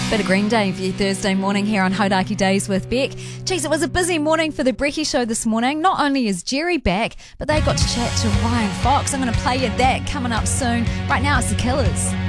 Bit of Green Day for your Thursday morning here on Hodaki Days with Beck. Geez, it was a busy morning for the Brekkie Show this morning. Not only is Jerry back, but they got to chat to Ryan Fox. I'm going to play you that coming up soon. Right now it's The Killers.